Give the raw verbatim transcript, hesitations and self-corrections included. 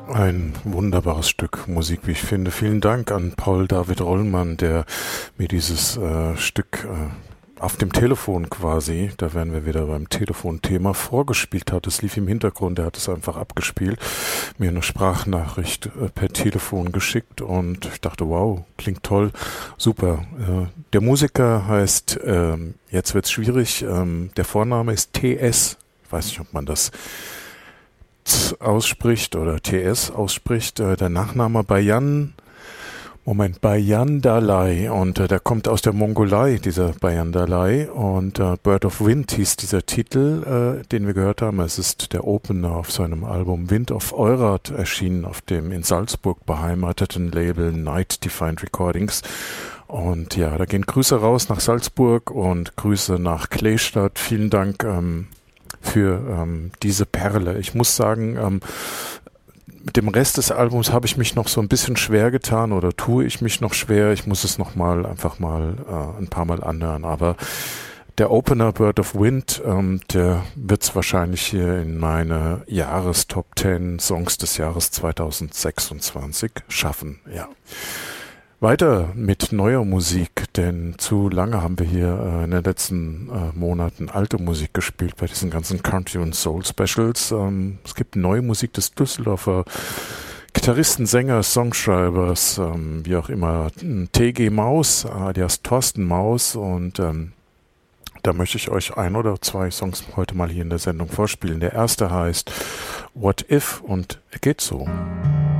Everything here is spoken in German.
Ein wunderbares Stück Musik, wie ich finde. Vielen Dank an Paul David Rollmann, der mir dieses äh, Stück äh, auf dem Telefon quasi, da wären wir wieder beim Telefonthema, vorgespielt hat. Es lief im Hintergrund, er hat es einfach abgespielt, mir eine Sprachnachricht äh, per Telefon geschickt und ich dachte, wow, klingt toll, super. Äh, der Musiker heißt, äh, jetzt wird's schwierig, äh, der Vorname ist T S, ich weiß nicht, ob man das ausspricht oder T S ausspricht, äh, der Nachname Bayan, Moment, Bayan Dalai und äh, der kommt aus der Mongolei, dieser Bayan Dalai und äh, Bird of Wind hieß dieser Titel, äh, den wir gehört haben. Es ist der Opener auf seinem Album Wind of Eurath erschienen auf dem in Salzburg beheimateten Label Night Defined Recordings. Und ja, da gehen Grüße raus nach Salzburg und Grüße nach Kleestadt. Vielen Dank ähm, für ähm, diese Perle. Ich muss sagen, ähm, mit dem Rest des Albums habe ich mich noch so ein bisschen schwer getan oder tue ich mich noch schwer. Ich muss es noch mal einfach mal äh, ein paar Mal anhören. Aber der Opener Bird of Wind, ähm, der wird es wahrscheinlich hier in meine Jahrestop zehn Songs des Jahres zweitausendsechsundzwanzig schaffen. Ja. Weiter mit neuer Musik, denn zu lange haben wir hier äh, in den letzten äh, Monaten alte Musik gespielt bei diesen ganzen Country- und Soul-Specials. Ähm, es gibt neue Musik des Düsseldorfer Gitarristen, Sängers, Songschreibers, ähm, wie auch immer, T G Maus, alias Thorsten Maus und ähm, da möchte ich euch ein oder zwei Songs heute mal hier in der Sendung vorspielen. Der erste heißt What If und er geht so.